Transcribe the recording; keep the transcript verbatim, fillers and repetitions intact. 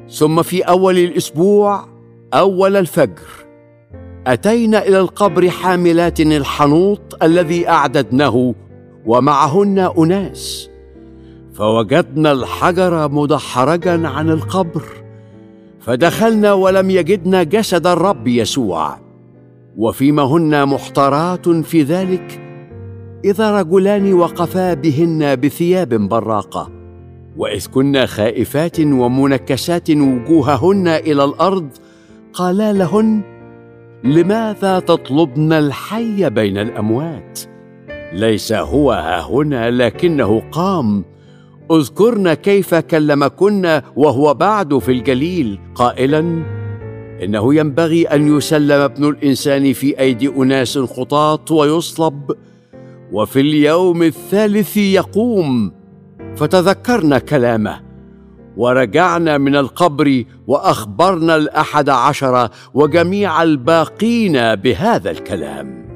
ثم في أول الأسبوع أول الفجر أتينا إلى القبر حاملات الحنوط الذي أعددناه ومعهن أناس، فوجدنا الحجر مدحرجا عن القبر، فدخلنا ولم يجدنا جسد الرب يسوع. وفيما هن محتارات في ذلك، إذا رجلان وقفا بهن بثياب براقة، وإذ كنا خائفات ومنكسات وجوههن إلى الأرض، قالا لهن: لماذا تطلبن الحي بين الأموات؟ ليس هو هاهنا لكنه قام. اذكرن كيف كلمكن وهو بعد في الجليل قائلا: إنه ينبغي أن يسلم ابن الإنسان في أيدي أناس خطاة ويصلب، وفي اليوم الثالث يقوم. فتذكرنا كلامه، ورجعنا من القبر وأخبرنا الأحد عشر وجميع الباقين بهذا الكلام.